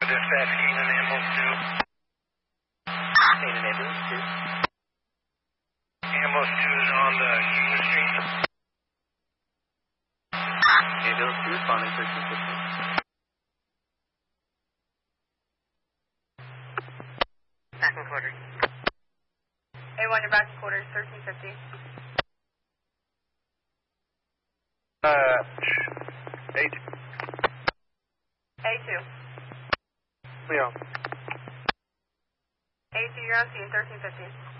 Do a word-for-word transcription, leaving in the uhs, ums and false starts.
Dispatch, Keenan, ambulance two. Keenan, ambulance two. Ambulance two is on the Keenan Street. Ambulance two responding thirteen fifty. Back in quarters. A one, you're back in quarters, thirteen fifty. Uh, A two. A two. Leon. A two, you're on scene, thirteen fifty.